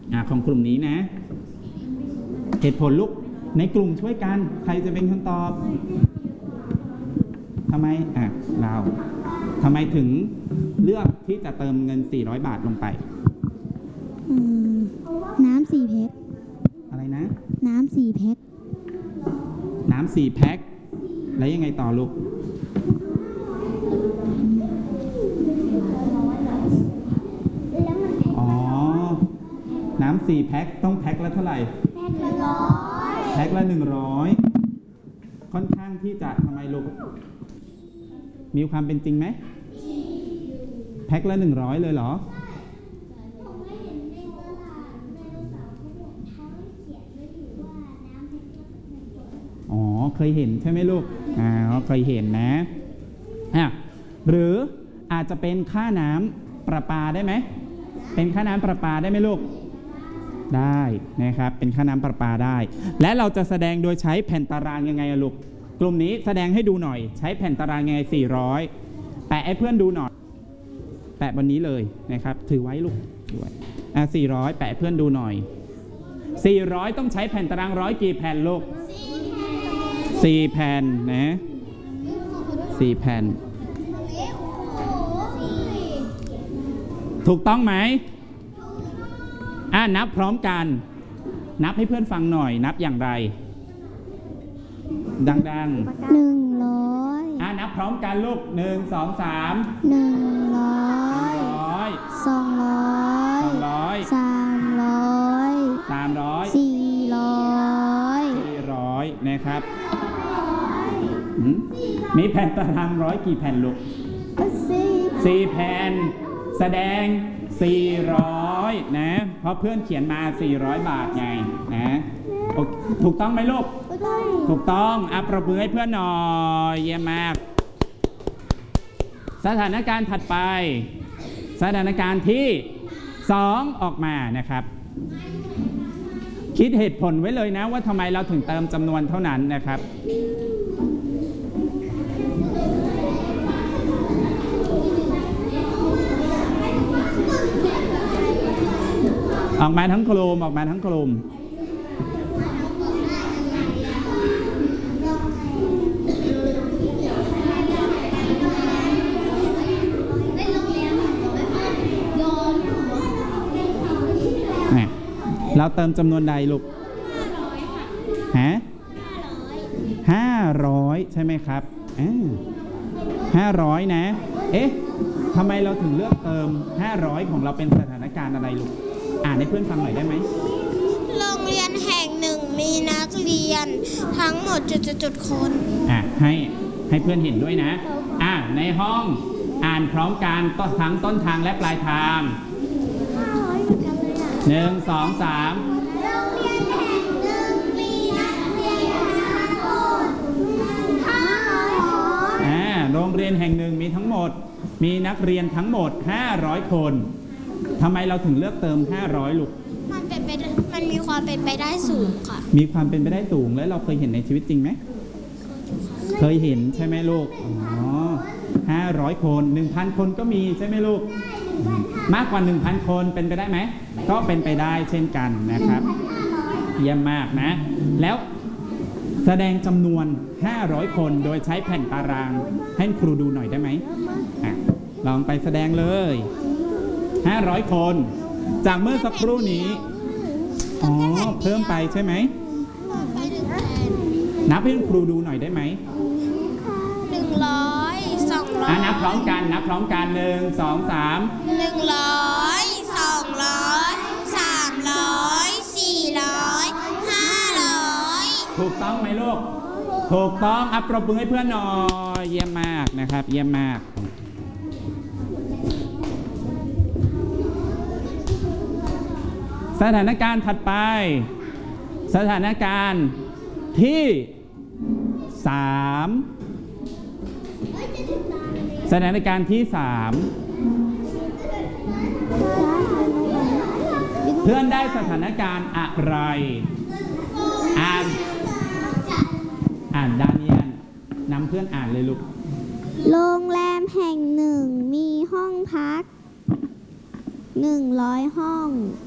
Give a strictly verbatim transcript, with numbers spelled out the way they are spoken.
อ่าของกลุ่มนี้นะเหตุผลลูกในกลุ่มช่วยกันใครจะเป็นคนตอบทำไมอ่ะเราทำไมถึงเลือกที่จะเติมเงินสี่ร้อยบาทลงไปน้ำสี่แพ็คอะไรนะน้ำสี่แพ็คน้ำสี่แพ็คแล้วยังไงต่อลูกอ๋อน้ำสี่แพ็คต้องแพ็คละเท่าไหร่แพ็คละร้อยแพ็คละหนึ่งร้อยค่อนข้างที่จะทำไมลูกมีความเป็นจริงไหมแพ็คละหนึ่งร้อยเลยเหรออ๋อเคยเห็นใช่ไหมลูกอ่าเคยเห็นนะอ่ะหรืออาจจะเป็นค่าน้ำประปาได้ไหมเป็นค่าน้ำประปาได้ไหมลูกได้นะครับเป็นค่าน้ำประปาได้และเราจะแสดงโดยใช้แผ่นตารางยังไงอะลูกกลุ่มนี้แสดงให้ดูหน่อยใช้แผ่นตารางยังไงสี่ร้อยแปะให้เพื่อนดูหน่อยแปะบนนี้เลยนะครับถือไว้ลูกด้วยอ่ะสี่ร้อยแปะเพื่อนดูหน่อยสี่ร้อยต้องใช้แผ่นตารางร้อยกี่แผ่นลูกสี่แผ่นนะสี่แผ่นถูกต้องไหมอ่ะนับพร้อมกันนับให้เพื่อนฟังหน่อยนับอย่างไรดังๆหนึ่งร้อยอ่ะนับพร้อมกันลูกหนึ่งสองสามหนึ่งร้อยสองร้อยสองร้อยสามร้อยสามร้อยสี่ร้อยสี่ร้อยนะครับมีแผ่นตารางร้อยกี่แผ่นลูกสี่แผ่นแสดงสี่ร้อยนะเพราะเพื่อนเขียนมาสี่ร้อยบาทไงนะถูกต้องไหมลูกถูกต้องอัปประมือให้เพื่อนหน่อยเยี่ยมมากสถานการณ์ถัดไปสถานการณ์ที่สองออกมานะครับคิดเหตุผลไว้เลยนะว่าทำไมเราถึงเติมจำนวนเท่านั้นนะครับออกมาทั้งกลุ่มออกมาทั้งกลุ่มเราเติมจำนวนใดลูกฮะห้าร้อยใช่ไหมครับห้าร้อยนะเอ๊ะทำไมเราถึงเลือกเติมห้าร้อยของเราเป็นสถานการณ์อะไรลูกอ่านให้เพื่อนฟังหน่อยได้ไหมโรงเรียนแห่งหนึ่งมีนักเรียนทั้งหมดจุดๆคนอ่ะให้ให้เพื่อนเห็นด้วยนะอ่ะในห้องอ่านพร้อมกันทั้งต้นทางและปลายทางหนึ่งสองสามโรงเรียนแห่งหนึ่งมีนักเรียนทั้งหมดห้าร้อยคนอ่าโรงเรียนแห่งหนึ่งมีทั้งหมดมีนักเรียนทั้งหมดห้าร้อยคนทำไมเราถึงเลือกเติมห้าร้อยลูกมันเป็นไปมันมีความเป็นไปได้สูงค่ะมีความเป็นไปได้สูงแล้วเราเคยเห็นในชีวิตจริงไหมเคยเห็นใช่ไหมลูกอ๋อห้าร้อยคนหนึ่งพันคนก็มีใช่ไหมลูกมากกว่าหนึ่งพันคนเป็นไปได้ไหมก็เป็นไปได้เช่นกันนะครับเยี่ยมมากนะแล้วแสดงจำนวนห้าร้อยคนโดยใช้แผ่นตารางให้ครูดูหน่อยได้ไหมอ่ะลองไปแสดงเลยห้าร้อยคนจากเมื่อสักครู่นี้อ๋อเพิ่มไปใช่ไหมนับให้ครูดูหน่อยได้ไหมหนึ่งร้อยสองร้อยอ่ะนับพร้อมกันนับพร้อมกันหนึ่งสองสามหนึ่งร้อยสองร้อยสามร้อยสี่ร้อยห้าร้อยถูกต้องไหมลูกถูกต้องอัปปรบมือให้เพื่อนหน่อยเยี่ยมมากนะครับเยี่ยมมากสถานการณ์ถัดไปสถานการณ์ที่สามสถานการณ์ที่สามเพื่อนได้สถานการณ์อะไรอ่านอ่านดาเนียนนำเพื่อนอ่านเลยลูกโรงแรมแห่งหนึ่งมีห้องพักหนึ่งร้อยห้อง